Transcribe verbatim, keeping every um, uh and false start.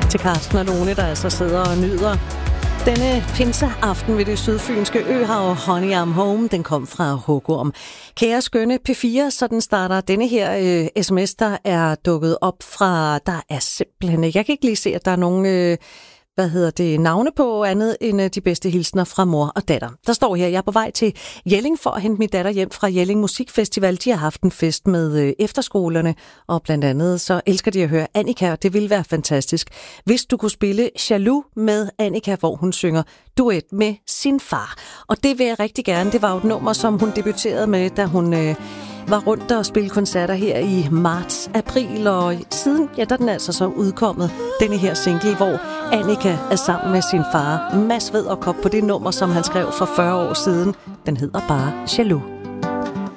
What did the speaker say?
til Karsten og Lone, der altså sidder og nyder denne pinseaften ved det sydfynske øhav. Honey I'm Home, den kom fra Hugorm. Kære skønne P fire, sådan starter denne her øh, sms, der er dukket op fra, der er simpelthen, jeg kan ikke lige se, at der er nogen, øh, hvad hedder det, navne på andet end øh, de bedste hilsner fra mor og datter. Der står her, jeg er på vej til Jelling for at hente min datter hjem fra Jelling Musikfestival. De har haft en fest med øh, efterskolerne, og blandt andet så elsker de at høre Annika, og det ville være fantastisk, hvis du kunne spille Jaloux med Annika, hvor hun synger duet med sin far. Og det vil jeg rigtig gerne. Det var jo et nummer, som hun debuterede med, da hun øh, var rundt og spille koncerter her i marts, april, og siden, ja, der er den altså så udkommet, denne her single, hvor Annika er sammen med sin far, Mads Vederkop, på det nummer, som han skrev for fyrre år siden. Den hedder bare Jaloux.